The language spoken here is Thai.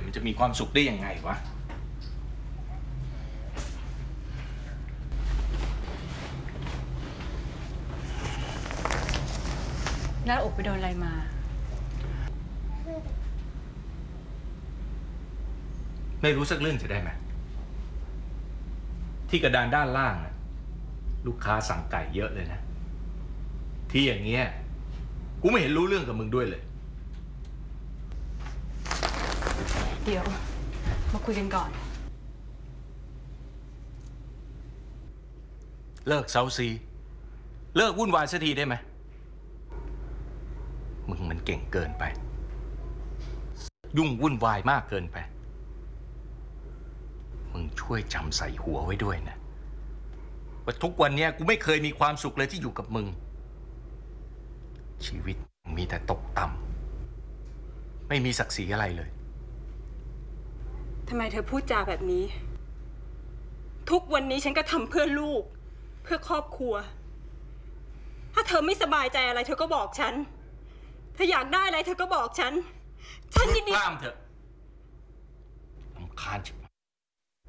มันจะมีความสุขได้ยังไงวะหน้าอกไปโดนอะไรมาไม่รู้สักเรื่องจะได้ไหมที่กระดานด้านล่างลูกค้าสั่งไก่เยอะเลยนะที่อย่างเงี้ยกูไม่เห็นรู้เรื่องกับมึงด้วยเลยเดี๋ยวมาคุยกันก่อนเลิกเซาซีเลิกวุ่นวายสักทีได้ไหมมึงมันเก่งเกินไปยุ่งวุ่นวายมากเกินไปมึงช่วยจำใส่หัวไว้ด้วยนะว่าทุกวันนี้กูไม่เคยมีความสุขเลยที่อยู่กับมึงชีวิตมีแต่ตกต่ำไม่มีศักดิ์ศรีอะไรเลยทำไมเธอพูดจาแบบนี้ทุกวันนี้ฉันก็ทำเพื่อลูกเพื่อครอบครัวถ้าเธอไม่สบายใจอะไรเธอก็บอกฉันเธออยากได้อะไรเธอก็บอกฉันยินดีห้ามเถอะรำคาญชิบ